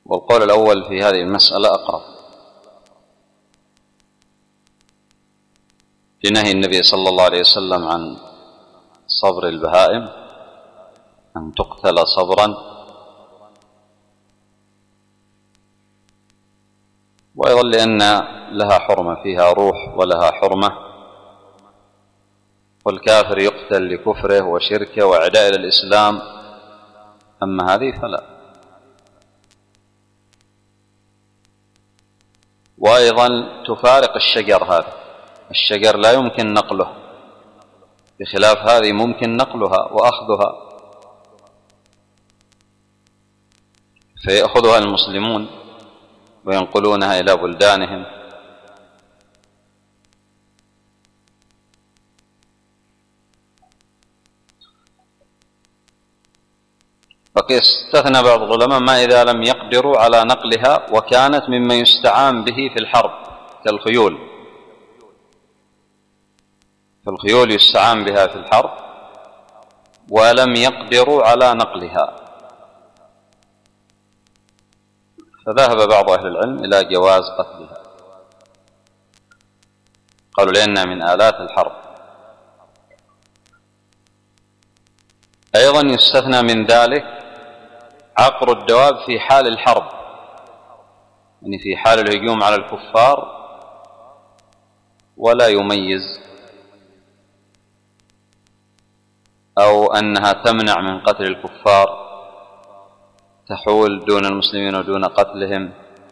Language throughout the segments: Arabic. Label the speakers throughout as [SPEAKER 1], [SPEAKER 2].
[SPEAKER 1] والقول الأول في هذه المسألة أقرب لنهي النبي صلى الله عليه وسلم عن صبر البهائم أن تقتل صبرا، وأيضا لأن لها حرمة، فيها روح ولها حرمة، والكافر يقتل لكفره وشركه وإعداء إلى الإسلام، أما هذه فلا. وأيضا تفارق الشجر، هذا الشجر لا يمكن نقله، بخلاف هذه ممكن نقلها وأخذها، فيأخذها المسلمون وينقلونها إلى بلدانهم. فقد استثنى بعض العلماء ما إذا لم يقدروا على نقلها وكانت مما يستعان به في الحرب كالخيول، فالخيول يستعان بها في الحرب ولم يقدروا على نقلها، فذهب بعض أهل العلم إلى جواز قتلها، قالوا لأنها من آلات الحرب. أيضا يستثنى من ذلك عقر الدواب في حال الحرب، يعني في حال الهجوم على الكفار، ولا يميز، أو أنها تمنع من قتل الكفار، تحول دون المسلمين ودون قتلهم.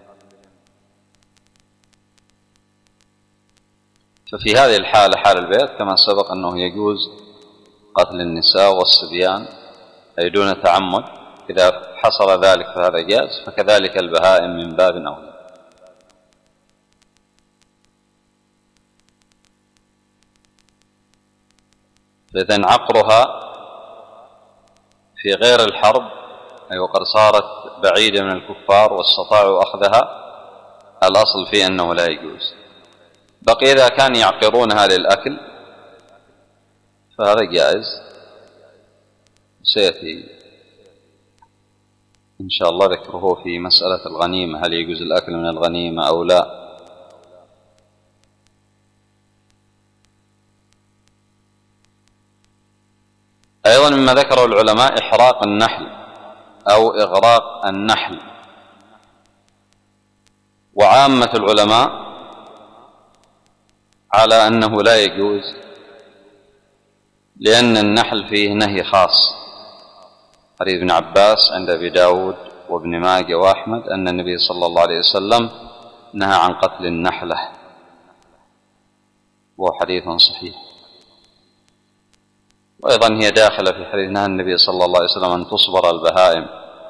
[SPEAKER 1] ففي هذه الحالة، حال البيت، كما سبق أنه يجوز قتل النساء والصبيان أي دون تعمد، إذا حصل ذلك فهذا جائز، فكذلك البهائم من باب أولى. فإذن عقرها في غير الحرب، أي وقد صارت بعيدة من الكفار واستطاعوا أخذها، الأصل فيه أنه لا يجوز. بقي إذا كان يعقرونها للأكل فهذا جائز، سيأتي إن شاء الله ذكره في مسألة الغنيمة، هل يجوز الأكل من الغنيمة أو لا. أيضا مما ذكره العلماء إحراق النحل أو إغراق النحل، وعامة العلماء على أنه لا يجوز، لأن النحل فيه نهي خاص. حديث ابن عباس عند أبي داود وابن ماجه وأحمد أن النبي صلى الله عليه وسلم نهى عن قتل النحلة، وهو حديث صحيح. وأيضا هي داخلة في حديث نهى النبي صلى الله عليه وسلم أن تصبر البهائم،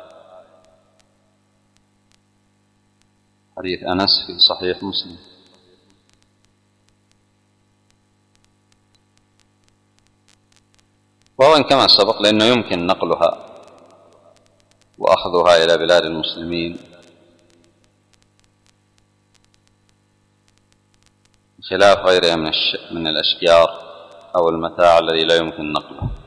[SPEAKER 1] حديث أنس في صحيح مسلم. وهو كما سبق لأنه يمكن نقلها وأخذها إلى بلاد المسلمين، خلاف غيرها من الأشجار أو المتاع الذي لا يمكن نقله.